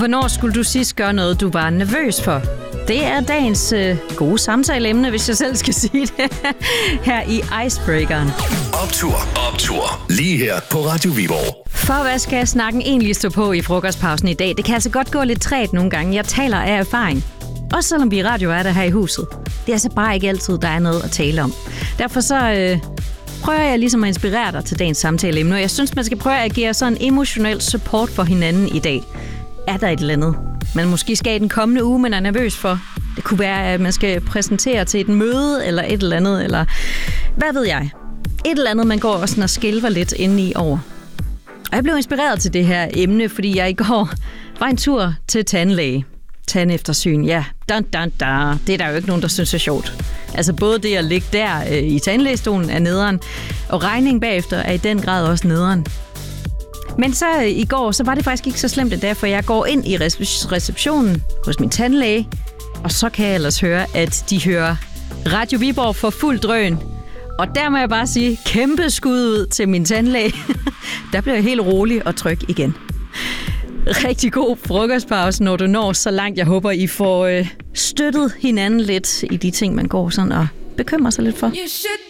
Hvornår skulle du sidst gøre noget, du var nervøs for? Det er dagens gode samtaleemne, hvis jeg selv skal sige det, her i Icebreakeren. Optur. Lige her på Radio Viborg. For hvad skal snakken egentlig stå på i frokostpausen i dag? Det kan altså godt gå lidt træt nogle gange. Jeg taler af erfaring. Også selvom vi i radio er der her i huset. Det er altså bare ikke altid, der er noget at tale om. Derfor så prøver jeg ligesom at inspirere dig til dagens samtaleemne. Og jeg synes, man skal prøve at agere sådan emotionel support for hinanden i dag. Er der et eller andet, man måske skal i den kommende uge, man er nervøs for? Det kunne være, at man skal præsentere til et møde, eller et eller andet, eller hvad ved jeg? Et eller andet, man går også sådan og skælver lidt indeni over. Og jeg blev inspireret til det her emne, fordi jeg i går var en tur til tandlæge. Tandeftersyn, ja. Det er der jo ikke nogen, der synes er sjovt. Altså både det at ligge der i tandlægestolen er nederen, og regningen bagefter er i den grad også nederen. Men så i går, så var det faktisk ikke så slemt endda, for jeg går ind i receptionen hos min tandlæge, og så kan jeg ellers høre, at de hører Radio Viborg for fuld drøn. Og der må jeg bare sige, kæmpe skud ud til min tandlæge. Der bliver jeg helt rolig og tryg igen. Rigtig god frokostpause, når du når så langt. Jeg håber, I får støttet hinanden lidt i de ting, man går sådan og bekymrer sig lidt for.